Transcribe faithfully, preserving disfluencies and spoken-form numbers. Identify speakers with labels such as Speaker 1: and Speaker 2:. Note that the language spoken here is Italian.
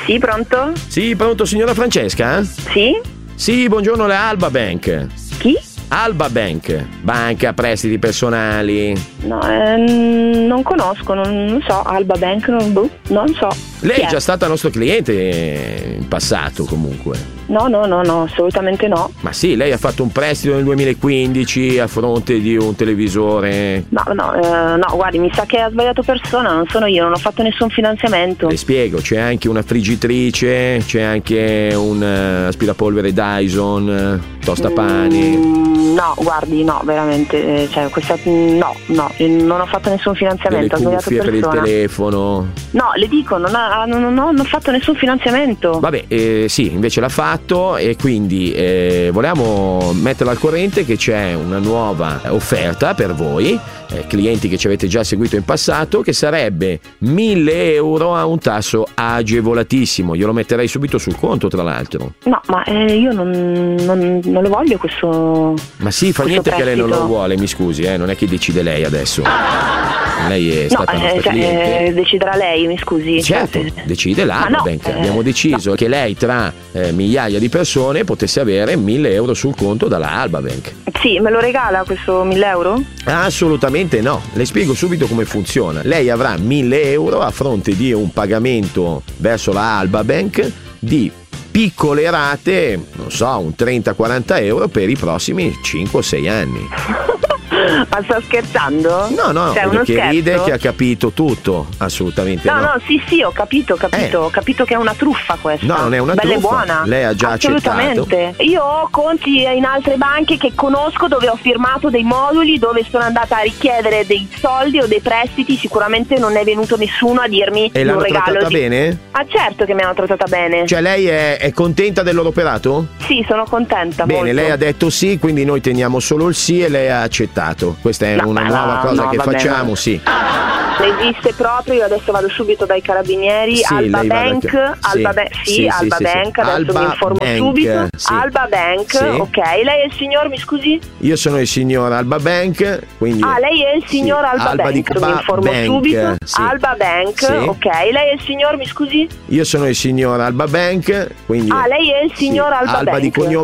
Speaker 1: Sì, pronto?
Speaker 2: Sì, pronto signora Francesca?
Speaker 1: Sì?
Speaker 2: Sì, buongiorno, la Alba Bank.
Speaker 1: Chi?
Speaker 2: Alba Bank, banca prestiti personali.
Speaker 1: No, ehm, non conosco, non, non so, Alba Bank, non, boh, non so.
Speaker 2: Lei
Speaker 1: Chi
Speaker 2: è già stata nostro cliente in passato comunque.
Speaker 1: No, no, no, no, assolutamente no.
Speaker 2: Ma sì, lei ha fatto un prestito nel duemilaquindici a fronte di un televisore.
Speaker 1: No, no, eh, no, guardi, mi sa che ha sbagliato persona, non sono io, non ho fatto nessun finanziamento.
Speaker 2: Le spiego, c'è anche una friggitrice, c'è anche un uh, aspirapolvere Dyson, uh, tostapani.
Speaker 1: Mm, no, guardi, no, veramente, eh, cioè questa no, no, non ho fatto nessun finanziamento, ha
Speaker 2: delle
Speaker 1: sbagliato
Speaker 2: cuffie per il
Speaker 1: persona.
Speaker 2: telefono.
Speaker 1: No, le dico, non, ha, non, non, ho, non ho fatto nessun finanziamento.
Speaker 2: Vabbè, eh, sì, invece l'ha fatto e quindi eh, volevamo metterla al corrente che c'è una nuova offerta per voi, eh, clienti che ci avete già seguito in passato, che sarebbe mille euro a un tasso agevolatissimo. Glielo metterei subito sul conto, tra l'altro.
Speaker 1: No, ma eh, io non, non, non lo voglio questo.
Speaker 2: Ma sì, fa niente che lei non lo vuole, mi scusi, eh, non è che decide lei adesso. Lei è stata
Speaker 1: no,
Speaker 2: nostra
Speaker 1: eh, cioè,
Speaker 2: cliente.
Speaker 1: Eh, deciderà lei, mi scusi.
Speaker 2: Certo,
Speaker 1: cioè,
Speaker 2: decide l'Alba
Speaker 1: no,
Speaker 2: Bank.
Speaker 1: eh,
Speaker 2: Abbiamo deciso
Speaker 1: no.
Speaker 2: che lei tra eh, migliaia di persone potesse avere mille euro sul conto dalla Alba Bank.
Speaker 1: Sì, me lo regala questo mille euro?
Speaker 2: Assolutamente no, le spiego subito come funziona. Lei avrà mille euro a fronte di un pagamento verso la Alba Bank di piccole rate, non so, un trenta quaranta euro per i prossimi cinque o sei anni.
Speaker 1: Ma sta scherzando?
Speaker 2: No, no,
Speaker 1: cioè,
Speaker 2: uno
Speaker 1: uno
Speaker 2: che
Speaker 1: scherzo?
Speaker 2: ride che ha capito tutto, assolutamente no.
Speaker 1: No, no, sì, sì, ho capito, ho capito,
Speaker 2: Eh.
Speaker 1: ho capito che è una truffa questa.
Speaker 2: No, non è una
Speaker 1: Bella
Speaker 2: truffa.
Speaker 1: e buona.
Speaker 2: Lei ha già
Speaker 1: Assolutamente. Io ho conti in altre banche che conosco dove ho firmato dei moduli, dove sono andata a richiedere dei soldi o dei prestiti, sicuramente non è venuto nessuno a dirmi
Speaker 2: E
Speaker 1: un
Speaker 2: l'hanno
Speaker 1: regalo
Speaker 2: trattata
Speaker 1: di...
Speaker 2: bene?
Speaker 1: Ah, certo che mi hanno trattata bene.
Speaker 2: Cioè lei è, è contenta del loro operato?
Speaker 1: Sì, sono contenta.
Speaker 2: Bene,
Speaker 1: molto.
Speaker 2: lei ha detto sì, quindi noi teniamo solo il sì e lei ha accettato. Questa è
Speaker 1: No,
Speaker 2: una
Speaker 1: ma
Speaker 2: nuova
Speaker 1: no,
Speaker 2: cosa
Speaker 1: no,
Speaker 2: che
Speaker 1: vabbè,
Speaker 2: facciamo,
Speaker 1: no.
Speaker 2: sì.
Speaker 1: Esiste proprio, io adesso vado subito dai carabinieri.
Speaker 2: Sì,
Speaker 1: Alba
Speaker 2: lei vada
Speaker 1: Bank,
Speaker 2: che-
Speaker 1: Alba
Speaker 2: sì,
Speaker 1: Bank, sì,
Speaker 2: sì,
Speaker 1: Alba
Speaker 2: sì, sì,
Speaker 1: Bank,
Speaker 2: sì.
Speaker 1: adesso
Speaker 2: Alba
Speaker 1: mi informo
Speaker 2: Bank,
Speaker 1: subito.
Speaker 2: sì.
Speaker 1: Alba Bank,
Speaker 2: Sì.
Speaker 1: ok. Lei è il signor, mi scusi?
Speaker 2: Io sono il signor Alba Bank, quindi...
Speaker 1: Ah, lei è il signor
Speaker 2: sì,
Speaker 1: Alba,
Speaker 2: Alba
Speaker 1: Bank,
Speaker 2: di
Speaker 1: mi
Speaker 2: Ba-
Speaker 1: informo
Speaker 2: Bank,
Speaker 1: subito.
Speaker 2: sì.
Speaker 1: Alba Bank,
Speaker 2: Sì.
Speaker 1: ok. Lei è il signor, mi scusi?
Speaker 2: Io sono il signor Alba Bank, quindi...
Speaker 1: Ah, lei è il signor
Speaker 2: sì,
Speaker 1: Alba
Speaker 2: Alba
Speaker 1: Bank.
Speaker 2: di cognome